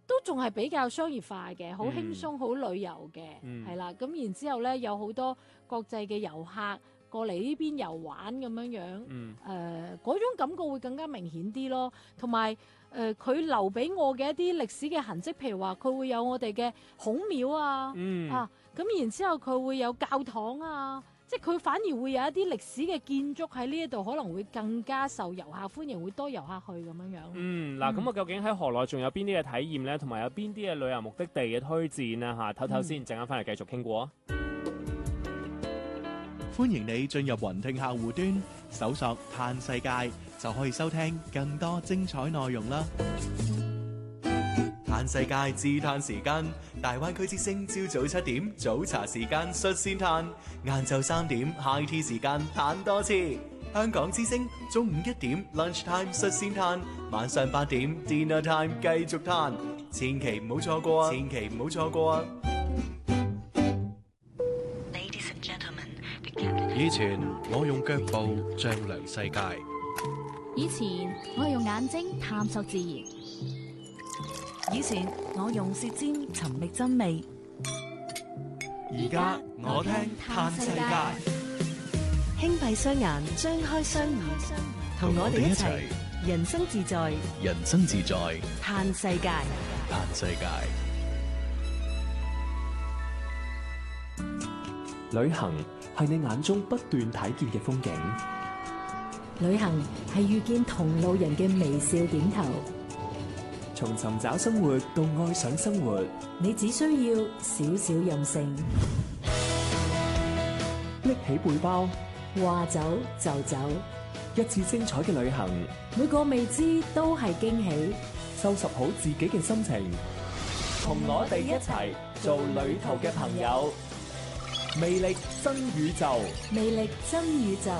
都仲係比較商業化嘅，好輕鬆，好旅遊嘅，係啦。咁然之後咧，有好多國際嘅遊客過嚟呢邊遊玩咁樣樣，嗰種感覺會更加明顯啲咯。同埋佢留俾我嘅一啲歷史嘅痕跡，譬如話佢會有我哋嘅孔廟啊，咁然之後佢會有教堂啊。即係佢反而會有一啲歷史嘅建築喺呢一度，可能會更加受遊客歡迎，會多遊客去咁樣樣。 嗱，咁究竟喺河內仲有邊啲嘅體驗咧，同埋有邊啲嘅旅遊目的地嘅推薦咧？嚇，唞唞先，陣間翻嚟繼續傾過啊！ 歡迎你進入雲聽客戶端，搜索嘆世界，就可以收聽更多精彩內容啦！嘆世界自嘆時間，大灣區之聲朝早7點早茶時間率先嘆，晏晝3點 high tea 時間嘆多次。香港之聲中午1點 lunch time 率先嘆，晚上8點 dinner time 繼續嘆，千祈唔好錯過啊！千祈唔好錯過啊！ 以前我用腳步丈量世界， 以前我用眼睛探索自然，以前我用舌尖尋覓真味， 而家我聽嘆世界， 輕閉雙眼，張開雙耳，同我哋一齊人生自在， 人生自在， 嘆世界， 嘆世界。 旅行係你眼中不斷睇見嘅風景， 旅行係遇見同路人嘅微笑點頭。 從尋找生活到愛上生活， 你只需要少少任性， 拎起背包， 話走就走， 一次精彩嘅旅行， 每個未知都係驚喜。 收拾好自己嘅心情，同我哋一齊做旅途嘅朋友。魅力真宇宙， 魅力真宇宙。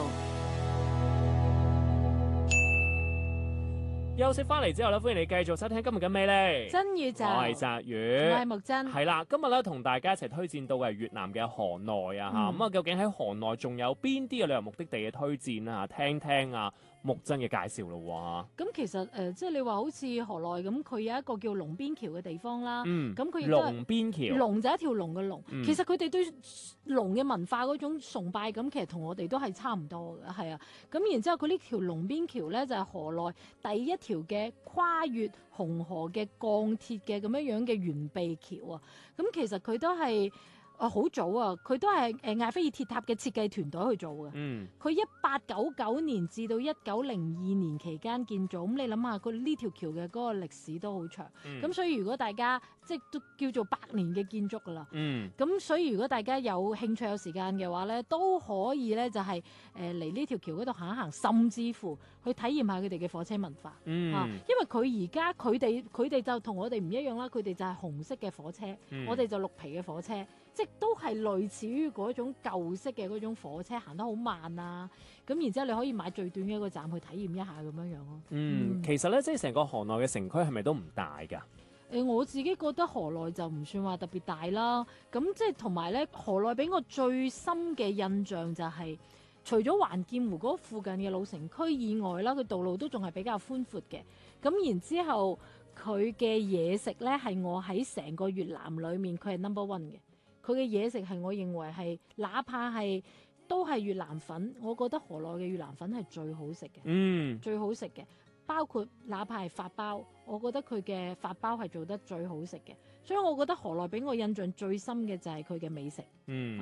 休息翻嚟之後咧，歡迎你繼續收聽今日嘅魅力真宇宙。 我係澤宇， 我係木真。 係啦，今日咧同大家一齊推薦到嘅係越南嘅河內啊嚇。咁究竟喺河內仲有邊啲嘅旅遊目的地嘅推薦啊？聽聽啊木真嘅介紹咯喎。 咁其實即係你話好似河內咁，佢有一個叫龍邊橋嘅地方啦。咁佢亦都係龍邊橋， 龍就一條龍嘅龍。其實佢哋對龍嘅文化嗰種崇拜咁，其實同我哋都係差唔多嘅，係啊。咁然之後佢呢條龍邊橋咧就係河內第一條嘅跨越紅河嘅鋼鐵嘅咁樣嘅懸臂橋啊。咁其實佢都係好早啊，佢都係艾菲爾鐵塔嘅設計團隊去做嘅。佢1899年至到1902年期間建造。咁你諗下，佢呢條橋嘅嗰個歷史都好長。咁所以如果大家即係都叫做100年嘅建築㗎啦。咁所以如果大家有興趣有時間嘅話咧，都可以咧就係嚟呢條橋嗰度行一行，甚至乎去體驗下佢哋嘅火車文化。因為佢而家佢哋就同我哋唔一樣啦，佢哋就係紅色嘅火車，我哋就綠皮嘅火車。即都係類似於嗰種舊式嘅嗰種火車，行得好慢啊！咁然之後你可以買最短嘅一個站去體驗一下咁樣樣咯。 其實咧，即係成個河內嘅城區係咪都唔大㗎？ 我自己覺得河內就唔算話特別大啦。咁即係同埋咧，河內俾我最深嘅印象就係、除咗環劍湖嗰附近嘅老城區以外啦，佢道路都仲係比較寬闊嘅。咁然之後佢嘅嘢食咧係我喺成個越南裡面佢係 number one 嘅。佢嘅嘢食係我認為係，哪怕係都係越南粉，我覺得河內嘅越南粉係最好食嘅，最好食嘅。包括哪怕係法包，我覺得佢嘅法包係做得最好食嘅。所以我覺得河內俾我印象最深嘅就係佢嘅美食。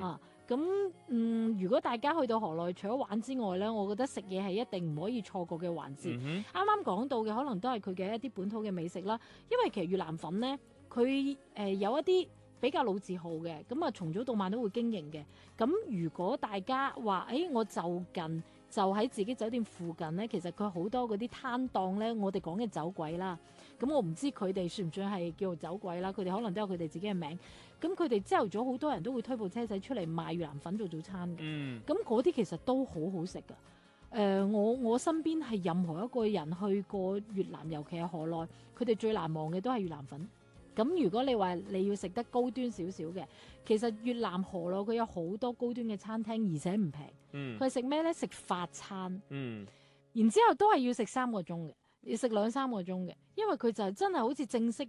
如果大家去到河內，除咗玩之外呢，我覺得食嘢係一定唔可以錯過嘅環節。啱啱講到嘅可能都係佢嘅一啲本土嘅美食啦，因為其實越南粉呢，佢有一啲比較老字號嘅，咁啊從早到晚都會經營嘅。咁如果大家話，我就近就喺自己酒店附近呢，其實佢好多嗰啲攤檔呢，我哋講嘅走鬼啦。咁我唔知佢哋算唔算係叫做走鬼啦，佢哋可能都有佢哋自己嘅名。咁佢哋朝頭早好多人都會推部車仔出嚟賣越南粉做早餐嘅。咁嗰啲其實都好好食㗎。我身邊係任何一個人去過越南，尤其係河內，佢哋最難忘嘅都係越南粉。咁如果你話你要食得高端少少嘅，其實越南河內佢有好多高端嘅餐廳，而且唔平。佢係食咩呢？食法餐。然之後都係要食3個鐘嘅，要食2-3個鐘嘅，因為佢就係真係好似正式